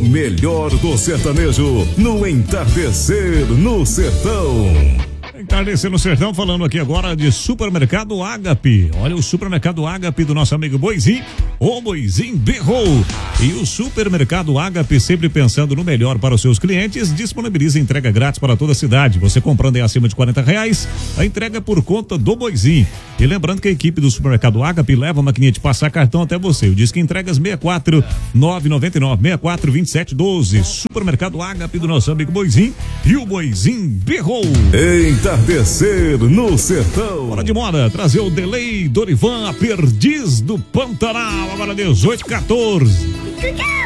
melhor do sertanejo no Entardecer no Sertão. Entardecer no Sertão, falando aqui agora de Supermercado Ágape. Olha, o Supermercado Ágape do nosso amigo Boizinho, o Boizinho berrou. E o Supermercado Ágape, sempre pensando no melhor para os seus clientes, disponibiliza entrega grátis para toda a cidade. Você comprando em acima de R$40, a entrega é por conta do Boizinho. E lembrando que a equipe do Supermercado Ágape leva a maquininha de passar cartão até você. O Disque Entregas 64 999 64 27 12. Supermercado Ágape do nosso amigo Boizinho e o Boizinho berrou. Entardecer no Sertão. Hora de moda, trazer o delay Dorivan, a perdiz do Pantanal, agora 18:14.